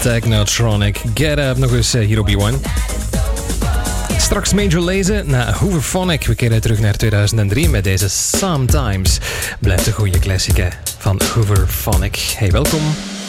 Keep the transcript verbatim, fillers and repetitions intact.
Technotronic. Get Up nog eens hier op B één. Straks Major Lazer naar Hooverphonic. We keren terug naar tweeduizend drie met deze Sometimes. Blijft een goede klassieke van Hooverphonic. Hey, welkom.